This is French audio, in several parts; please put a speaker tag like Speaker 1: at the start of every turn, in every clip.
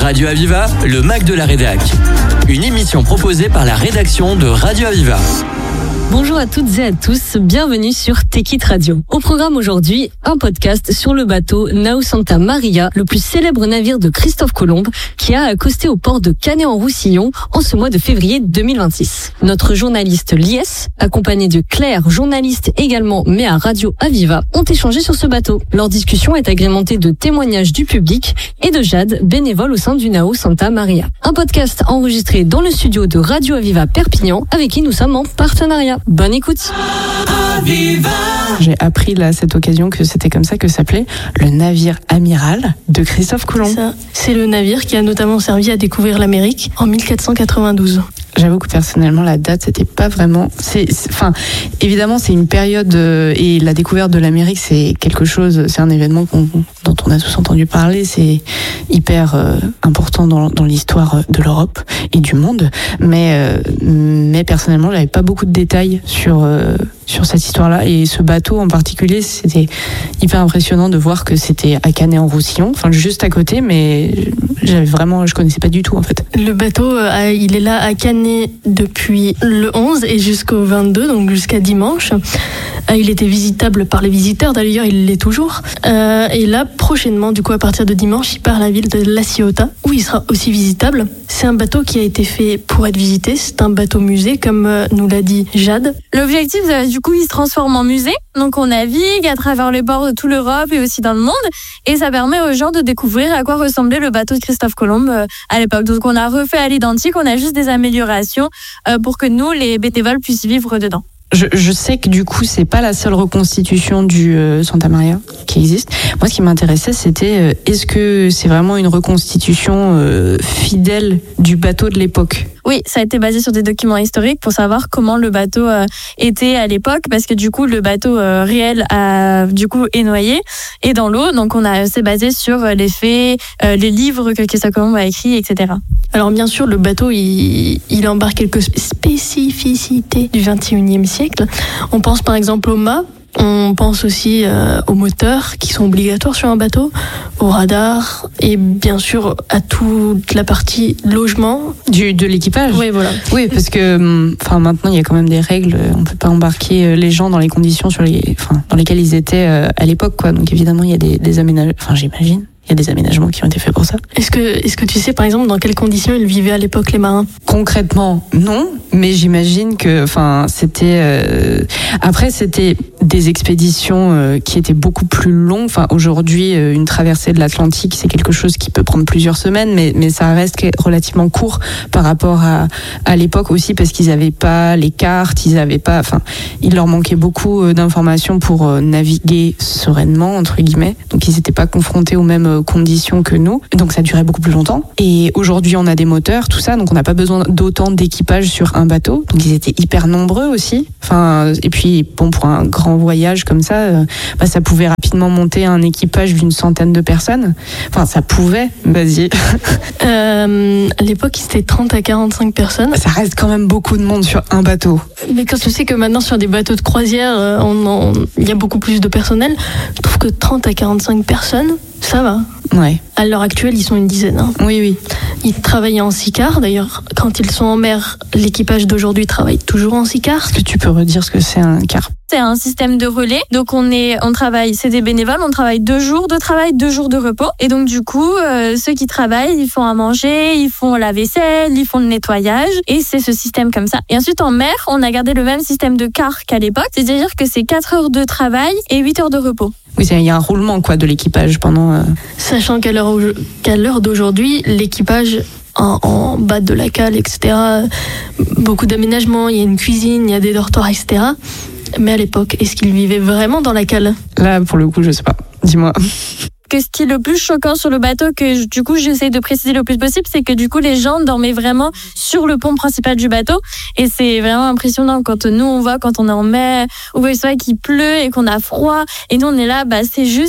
Speaker 1: Radio Aviva, le Mac de la Rédac. Une émission proposée par la rédaction de Radio Aviva.
Speaker 2: Bonjour à toutes et à tous, bienvenue sur Tekit Radio. Au programme aujourd'hui, un podcast sur le bateau Nao Santa Maria, le plus célèbre navire de Christophe Colomb, qui a accosté au port de Canet-en-Roussillon en ce mois de février 2026. Notre journaliste Lies, accompagné de Claire, journaliste également mais à Radio Aviva, ont échangé sur ce bateau. Leur discussion est agrémentée de témoignages du public et de Jade, bénévole au sein du Nao Santa Maria. Un podcast enregistré dans le studio de Radio Aviva Perpignan, avec qui nous sommes en partenariat. Bonne écoute.
Speaker 3: J'ai appris là à cette occasion que c'était comme ça que s'appelait le navire amiral de Christophe Colomb.
Speaker 4: C'est le navire qui a notamment servi à découvrir l'Amérique en 1492.
Speaker 3: J'avoue que personnellement la date c'était pas vraiment. Évidemment c'est une période et la découverte de l'Amérique c'est quelque chose, c'est un événement dont on a tous entendu parler, c'est hyper important dans l'histoire de l'Europe et du monde. Mais personnellement j'avais pas beaucoup de détails sur cette histoire-là, et ce bateau en particulier, c'était hyper impressionnant de voir que c'était à Canet-en-Roussillon, enfin juste à côté, mais je connaissais pas du tout en fait.
Speaker 4: Le bateau, il est là à Canet depuis le 11 et jusqu'au 22, donc jusqu'à dimanche. Il était visitable par les visiteurs, d'ailleurs il l'est toujours. Et là, prochainement, du coup à partir de dimanche, il part à la ville de La Ciotat, où il sera aussi visitable. C'est un bateau qui a été fait pour être visité, c'est un bateau musée, comme nous l'a dit Jade.
Speaker 5: L'objectif, du coup, il se transforme en musée. Donc, on navigue à travers les ports de toute l'Europe et aussi dans le monde. Et ça permet aux gens de découvrir à quoi ressemblait le bateau de Christophe Colomb à l'époque. Donc, on a refait à l'identique. On a juste des améliorations pour que nous, les bénévoles, puissent vivre dedans.
Speaker 3: Je sais que du coup c'est pas la seule reconstitution du Santa Maria qui existe. Moi ce qui m'intéressait c'était est-ce que c'est vraiment une reconstitution fidèle du bateau de l'époque?
Speaker 5: Oui, ça a été basé sur des documents historiques pour savoir comment le bateau était à l'époque, parce que du coup le bateau réel est noyé et dans l'eau. Donc c'est basé sur les faits, les livres que Christophe Colomb a écrits, etc.
Speaker 4: Alors bien sûr le bateau il embarque quelques spécificités du 21e siècle. On pense par exemple au mât. On pense aussi aux moteurs qui sont obligatoires sur un bateau, au radar et bien sûr à toute la partie logement
Speaker 3: de l'équipage.
Speaker 4: Oui, voilà.
Speaker 3: Oui, parce que maintenant il y a quand même des règles. On peut pas embarquer les gens dans les conditions dans lesquelles ils étaient à l'époque, quoi. Donc évidemment il y a des aménagements. Enfin j'imagine. Il y a des aménagements qui ont été faits pour ça.
Speaker 4: Est-ce que tu sais, par exemple, dans quelles conditions ils vivaient à l'époque, les marins?
Speaker 3: Concrètement, non. Mais j'imagine que, c'était... Après, c'était des expéditions qui étaient beaucoup plus longues. Aujourd'hui, une traversée de l'Atlantique, c'est quelque chose qui peut prendre plusieurs semaines, mais ça reste relativement court par rapport à l'époque aussi, parce qu'ils n'avaient pas les cartes, il leur manquait beaucoup d'informations pour naviguer sereinement, entre guillemets. Donc, ils n'étaient pas confrontés aux mêmes conditions que nous, donc ça durait beaucoup plus longtemps. Et aujourd'hui on a des moteurs, tout ça, donc on n'a pas besoin d'autant d'équipage sur un bateau, donc ils étaient hyper nombreux aussi. Et puis pour un grand voyage comme ça, ça pouvait rapidement monter un équipage d'une centaine de personnes. Ça pouvait, vas-y.
Speaker 4: À l'époque c'était 30 à 45 personnes.
Speaker 3: Ça reste quand même beaucoup de monde sur un bateau.
Speaker 4: Mais quand tu sais que maintenant sur des bateaux de croisière il y a beaucoup plus de personnel, je trouve que 30 à 45 personnes ça va.
Speaker 3: Ouais.
Speaker 4: À l'heure actuelle, ils sont une dizaine.
Speaker 3: Oui.
Speaker 4: Ils travaillaient en sicar. D'ailleurs, quand ils sont en mer, l'équipage d'aujourd'hui travaille toujours en sicar.
Speaker 3: Est-ce que tu peux redire ce que c'est un car?
Speaker 5: C'est un système de relais. Donc on travaille, c'est des bénévoles, on travaille 2 jours de travail, 2 jours de repos. Et donc du coup, ceux qui travaillent, ils font à manger, ils font la vaisselle, ils font le nettoyage. Et c'est ce système comme ça. Et ensuite en mer, on a gardé le même système de car qu'à l'époque. C'est-à-dire que c'est 4 heures de travail et 8 heures de repos.
Speaker 3: Oui, il y a un roulement de l'équipage pendant...
Speaker 4: Sachant qu'à l'heure d'aujourd'hui, l'équipage en bas de la cale, etc., beaucoup d'aménagements, il y a une cuisine, il y a des dortoirs, etc. Mais à l'époque, est-ce qu'ils vivaient vraiment dans la cale?
Speaker 3: Là, pour le coup, je sais pas. Dis-moi.
Speaker 5: Que ce qui est le plus choquant sur le bateau, que du coup j'essaie de préciser le plus possible, c'est que du coup les gens dormaient vraiment sur le pont principal du bateau, et c'est vraiment impressionnant quand nous on voit, quand on est en mer ou soit qu'il pleut et qu'on a froid, et nous on est là, c'est juste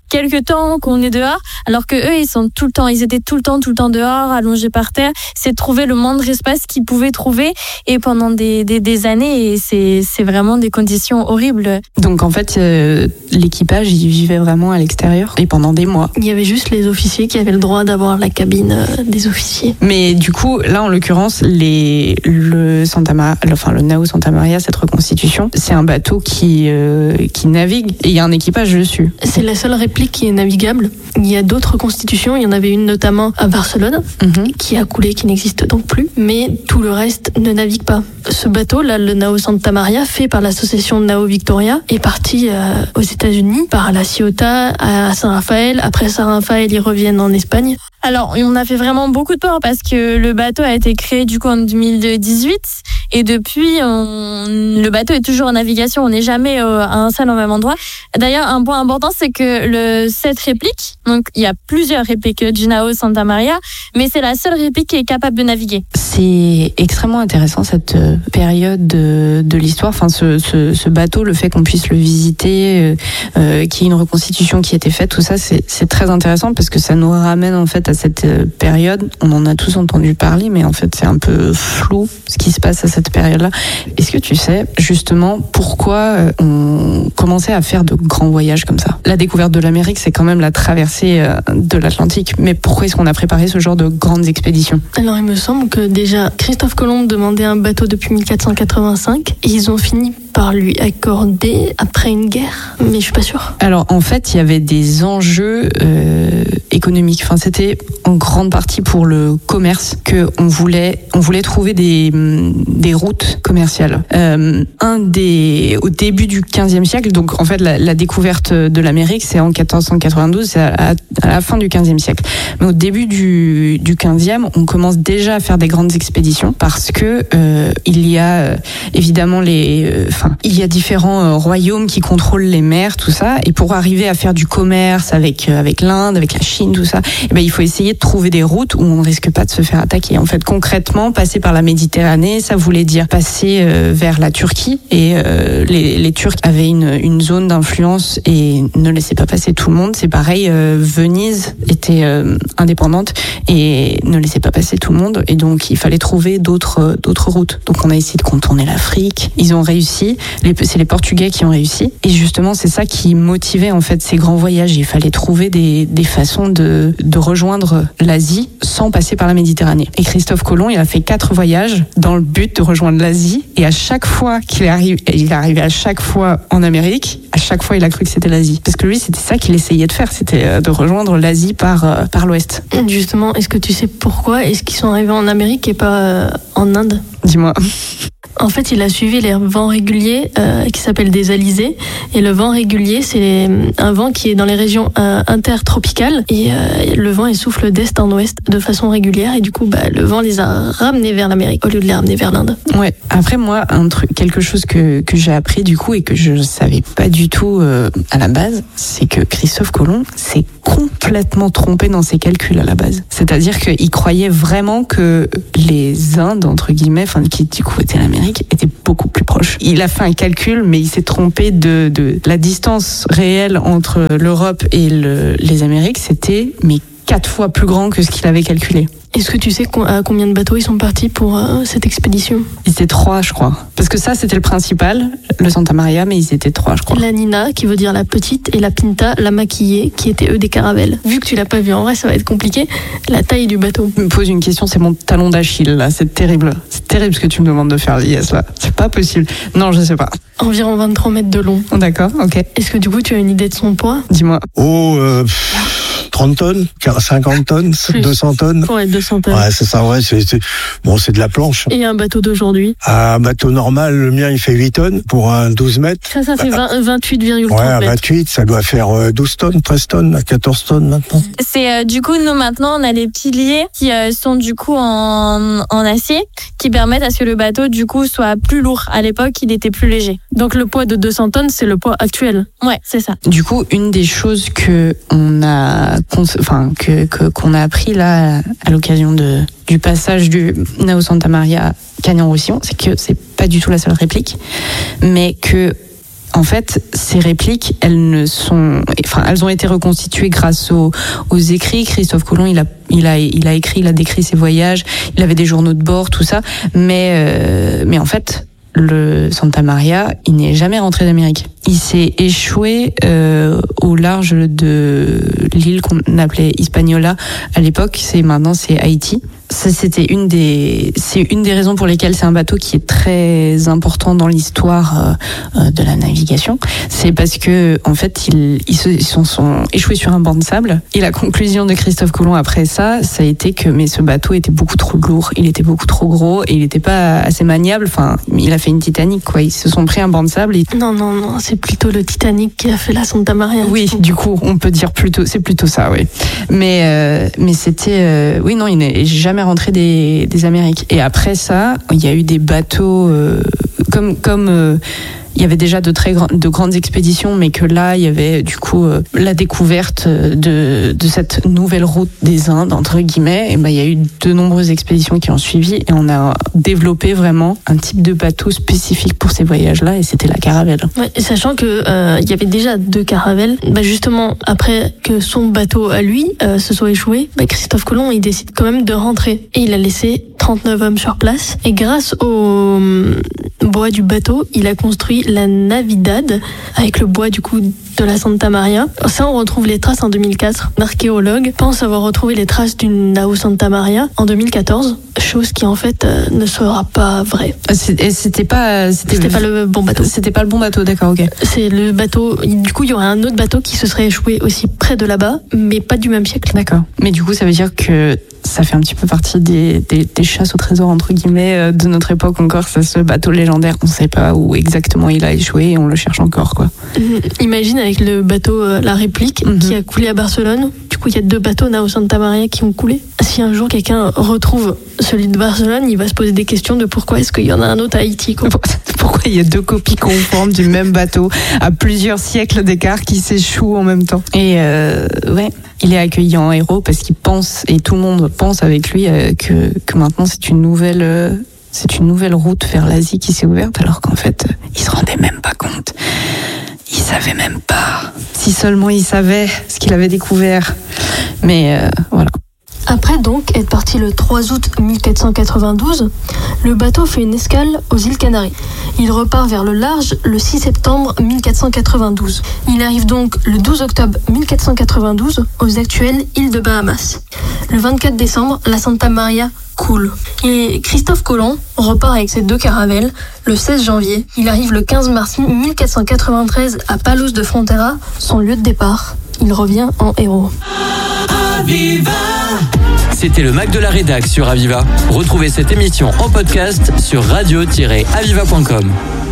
Speaker 5: quelques temps qu'on est dehors, alors que eux, ils étaient tout le temps dehors, allongés par terre. C'est de trouver le moindre espace qu'ils pouvaient trouver, et pendant des années, et c'est vraiment des conditions horribles.
Speaker 3: Donc en fait, l'équipage, il vivait vraiment à l'extérieur et pendant des mois.
Speaker 4: Il y avait juste les officiers qui avaient le droit d'avoir la cabine des officiers.
Speaker 3: Mais du coup, là en l'occurrence, le Nao Santa Maria, cette reconstitution, c'est un bateau qui navigue et il y a un équipage dessus.
Speaker 4: C'est la seule réplique qui est navigable. Il y a d'autres reconstitutions, il y en avait une notamment à Barcelone, qui a coulé, qui n'existe donc plus, mais tout le reste ne navigue pas. Ce bateau, là, le Nao Santa Maria, fait par l'association Nao Victoria, est parti aux États-Unis, par la Ceuta à Saint-Raphaël. Après Saint-Raphaël, ils reviennent en Espagne.
Speaker 5: Alors, on a fait vraiment beaucoup de peur parce que le bateau a été créé du coup en 2018 et depuis, le bateau est toujours en navigation. On n'est jamais à un seul au même endroit. D'ailleurs, un point important, c'est que cette réplique, donc il y a plusieurs répliques du Nao Santa Maria, mais c'est la seule réplique qui est capable de naviguer.
Speaker 3: C'est extrêmement intéressant cette période de l'histoire. Enfin, ce bateau, le fait qu'on puisse le visiter, qu'il y ait une reconstitution qui a été faite, tout ça, c'est très intéressant parce que ça nous ramène en fait à cette période. On en a tous entendu parler, mais en fait c'est un peu flou ce qui se passe à cette période-là. Est-ce que tu sais justement pourquoi on commençait à faire de grands voyages comme ça? La découverte de l'Amérique, c'est quand même la traversée de l'Atlantique, mais pourquoi est-ce qu'on a préparé ce genre de grandes expéditions?
Speaker 4: Alors il me semble que déjà Christophe Colomb demandait un bateau depuis 1485 et ils ont fini par lui accorder après une guerre, mais je suis pas sûre.
Speaker 3: Alors en fait, il y avait des enjeux économiques. Enfin, c'était en grande partie pour le commerce que on voulait trouver des routes commerciales. Au début du 15e siècle, donc en fait la découverte de l'Amérique, c'est en 1492, c'est à la fin du 15e siècle. Mais au début du 15e, on commence déjà à faire des grandes expéditions parce que il y a évidemment il y a différents royaumes qui contrôlent les mers, tout ça, et pour arriver à faire du commerce avec l'Inde, avec la Chine, tout ça, il faut essayer de trouver des routes où on ne risque pas de se faire attaquer. En fait, concrètement, passer par la Méditerranée, ça voulait dire passer vers la Turquie, et les Turcs avaient une zone d'influence et ne laissaient pas passer tout le monde. C'est pareil, Venise était indépendante et ne laissait pas passer tout le monde, et donc il fallait trouver d'autres routes. Donc on a essayé de contourner l'Afrique. Ils ont réussi. C'est les Portugais qui ont réussi. Et justement, c'est ça qui motivait en fait ces grands voyages. Il fallait trouver des façons de rejoindre l'Asie sans passer par la Méditerranée. Et Christophe Colomb, il a fait 4 voyages dans le but de rejoindre l'Asie. Et à chaque fois il est arrivé à chaque fois en Amérique. À chaque fois, il a cru que c'était l'Asie. Parce que lui, c'était ça qu'il essayait de faire. C'était de rejoindre l'Asie par l'ouest.
Speaker 4: Justement, est-ce que tu sais pourquoi est-ce qu'ils sont arrivés en Amérique et pas en Inde?
Speaker 3: Dis-moi.
Speaker 4: En fait, il a suivi les vents réguliers qui s'appellent des alizés. Et le vent régulier, c'est un vent qui est dans les régions intertropicales. Et le vent, il souffle d'est en ouest de façon régulière. Et du coup, le vent les a ramenés vers l'Amérique au lieu de les ramener vers l'Inde.
Speaker 3: Ouais. Après, moi, quelque chose que j'ai appris du coup et que je savais pas du tout à la base, c'est que Christophe Colomb s'est complètement trompé dans ses calculs à la base. C'est-à-dire qu'il croyait vraiment que les Indes, entre guillemets, qui du coup étaient l'Amérique, étaient beaucoup plus proches. Il a fait un calcul, mais il s'est trompé de la distance réelle entre l'Europe et les Amériques. C'était 4 fois plus grand que ce qu'il avait calculé.
Speaker 4: Est-ce que tu sais à combien de bateaux ils sont partis pour cette expédition?
Speaker 3: Ils étaient 3, je crois. Parce que ça, c'était le principal, le Santa Maria, mais ils étaient 3, je crois.
Speaker 4: La Nina, qui veut dire la petite, et la Pinta, la maquillée, qui étaient eux des caravelles. Vu que tu l'as pas vu en vrai, ça va être compliqué. La taille du bateau.
Speaker 3: Tu me poses une question, c'est mon talon d'Achille, là. C'est terrible. C'est terrible ce que tu me demandes de faire, Yes, là. C'est pas possible. Non, je sais pas.
Speaker 4: Environ 23 mètres de long.
Speaker 3: D'accord, ok.
Speaker 4: Est-ce que du coup, tu as une idée de son poids?
Speaker 3: Dis-moi.
Speaker 6: 30 tonnes, 50 tonnes,
Speaker 4: Plus.
Speaker 6: 200 tonnes.
Speaker 4: Ouais, 200 tonnes.
Speaker 6: Ouais, c'est ça, ouais. C'est de la planche.
Speaker 4: Et un bateau d'aujourd'hui?
Speaker 6: Un bateau normal, le mien, il fait 8 tonnes pour un 12 mètres.
Speaker 4: Ça fait 28,30
Speaker 6: Ouais, à
Speaker 4: mètres.
Speaker 6: 28, ça doit faire 12 tonnes, 13 tonnes, 14 tonnes maintenant.
Speaker 5: C'est du coup, nous maintenant, on a les piliers qui sont du coup en acier, qui permettent à ce que le bateau du coup soit plus lourd. À l'époque, il était plus léger.
Speaker 4: Donc le poids de 200 tonnes, c'est le poids actuel.
Speaker 5: Ouais, c'est ça.
Speaker 3: Du coup, une des choses qu'on a appris là à l'occasion du passage du Nao Santa Maria Canyon-Roussillon, c'est que c'est pas du tout la seule réplique, mais que en fait, ces répliques, elles ont été reconstituées grâce aux écrits. Christophe Colomb, il a écrit, il a décrit ses voyages, il avait des journaux de bord, tout ça. Mais en fait, le Santa Maria, il n'est jamais rentré d'Amérique. Il s'est échoué au large de l'île qu'on appelait Hispaniola à l'époque. Maintenant c'est Haïti. C'est une des raisons pour lesquelles c'est un bateau qui est très important dans l'histoire de la navigation. C'est parce que en fait ils sont échoués sur un banc de sable. Et la conclusion de Christophe Colomb après ça a été que ce bateau était beaucoup trop lourd, il était beaucoup trop gros et il n'était pas assez maniable. Enfin, il a fait une Titanic quoi. Ils se sont pris un banc de sable.
Speaker 4: Non, c'est plutôt le Titanic qui a fait la Santa Maria.
Speaker 3: Oui, du coup, on peut dire c'est plutôt ça, oui. Mais c'était, oui, non, il n'est jamais rentré des Amériques. Et après ça, il y a eu des bateaux comme il y avait déjà de grandes expéditions, mais que là, il y avait du coup la découverte de cette nouvelle route des Indes, entre guillemets. Et il y a eu de nombreuses expéditions qui ont suivi et on a développé vraiment un type de bateau spécifique pour ces voyages-là et c'était la caravelle.
Speaker 4: Ouais, sachant que il y avait déjà 2 caravelles. Justement, après que son bateau à lui se soit échoué, Christophe Colomb, il décide quand même de rentrer et il a laissé 39 hommes sur place. Et grâce au bois du bateau, il a construit la Navidad avec le bois du coup de la Santa Maria. Ça, on retrouve les traces en 2004. L'archéologue pense avoir retrouvé les traces d'une Nao Santa Maria en 2014, chose qui en fait ne sera pas vraie.
Speaker 3: C'était pas
Speaker 4: le bon bateau.
Speaker 3: C'était pas le bon bateau, d'accord, ok.
Speaker 4: C'est le bateau. Du coup, il y aurait un autre bateau qui se serait échoué aussi près de là-bas, mais pas du même siècle.
Speaker 3: D'accord. Mais du coup, ça veut dire que ça fait un petit peu partie des chasses au trésor entre guillemets de notre époque encore. C'est ce bateau légendaire, on ne sait pas où exactement il a échoué et on le cherche encore quoi.
Speaker 4: Imagine avec le bateau la réplique qui a coulé à Barcelone. Du coup il y a 2 bateaux Nao Santa Maria qui ont coulé. Si un jour quelqu'un retrouve celui de Barcelone, il va se poser des questions de pourquoi est-ce qu'il y en a un autre à Haïti quoi.
Speaker 3: Pourquoi il y a 2 copies conformes du même bateau à plusieurs siècles d'écart qui s'échouent en même temps. Et ouais, il est accueilli en héros parce qu'il pense et tout le monde pense avec lui que maintenant c'est une nouvelle route vers l'Asie qui s'est ouverte alors qu'en fait il se rendait même pas compte. Il savait même pas. Si seulement il savait ce qu'il avait découvert. Mais voilà.
Speaker 4: Après donc être parti le 3 août 1492, le bateau fait une escale aux îles Canaries. Il repart vers le large le 6 septembre 1492. Il arrive donc le 12 octobre 1492 aux actuelles îles de Bahamas. Le 24 décembre, la Santa Maria coule. Et Christophe Colomb repart avec ses 2 caravelles le 16 janvier. Il arrive le 15 mars 1493 à Palos de Frontera, son lieu de départ. Il revient en héros.
Speaker 1: Aviva! C'était le Mac de la Rédac sur Aviva. Retrouvez cette émission en podcast sur radio-aviva.com.